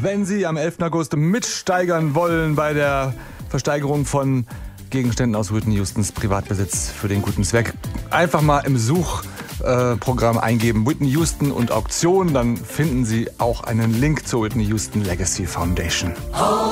Wenn Sie am 11. August mitsteigern wollen bei der Versteigerung von Gegenständen aus Whitney Houstons Privatbesitz für den guten Zweck, einfach mal im Suchprogramm eingeben Whitney Houston und Auktion, dann finden Sie auch einen Link zur Whitney Houston Legacy Foundation.